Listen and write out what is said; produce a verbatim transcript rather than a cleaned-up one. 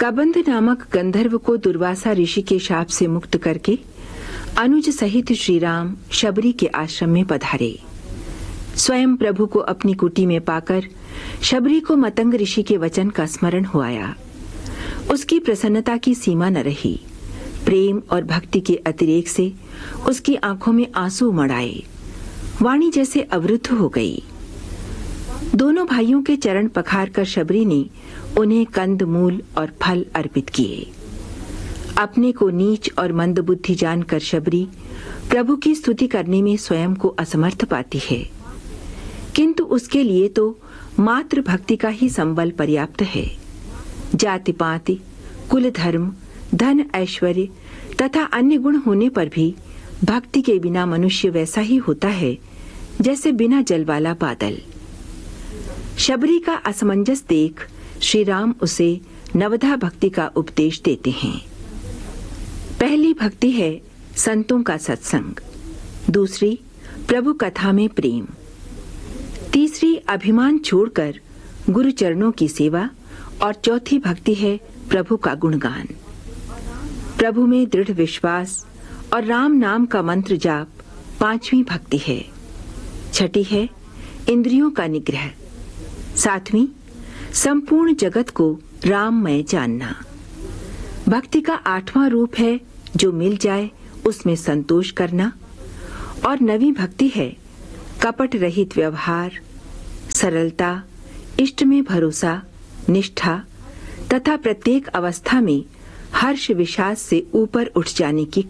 कबंध नामक गंधर्व को दुर्वासा ऋषि के शाप से मुक्त करके अनुज सहित श्री राम शबरी के आश्रम में पधारे। स्वयं प्रभु को अपनी कुटी में पाकर शबरी को मतंग ऋषि के वचन का स्मरण हुआया। उसकी प्रसन्नता की सीमा न रही। प्रेम और भक्ति के अतिरेक से उसकी आंखों में आंसू उमड़ आए। वाणी जैसे अवरुद्ध हो गई। दोनों भाइयों के चरण पखार कर शबरी ने उन्हें कंद मूल और फल अर्पित किए। अपने को नीच और मंदबुद्धि जानकर शबरी प्रभु की स्तुति करने में स्वयं को असमर्थ पाती है, किंतु उसके लिए तो मात्र भक्ति का ही संबल पर्याप्त है। जाति पाति, कुल धर्म, धन ऐश्वर्य तथा अन्य गुण होने पर भी भक्ति के बिना मनुष्य वैसा ही होता है जैसे बिना जल वाला बादल। शबरी का असमंजस देख श्री राम उसे नवधा भक्ति का उपदेश देते हैं। पहली भक्ति है संतों का सत्संग, दूसरी प्रभु कथा में प्रेम, तीसरी अभिमान छोड़कर गुरु चरणों की सेवा और चौथी भक्ति है प्रभु का गुणगान। प्रभु में दृढ़ विश्वास और राम नाम का मंत्र जाप पांचवी भक्ति है। छठी है इंद्रियों का निग्रह। सातवीं संपूर्ण जगत को राममय जानना। भक्ति का आठवां रूप है जो मिल जाए उसमें संतोष करना। और नवीं भक्ति है कपट रहित व्यवहार, सरलता, इष्ट में भरोसा, निष्ठा तथा प्रत्येक अवस्था में हर्ष विषाद से ऊपर उठ जाने की